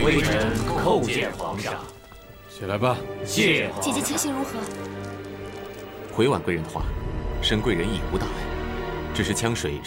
微臣叩见皇上。 起来吧。 谢皇上。 姐姐情形如何？ 回婉贵人的话，沈贵人已无大碍，只是枪水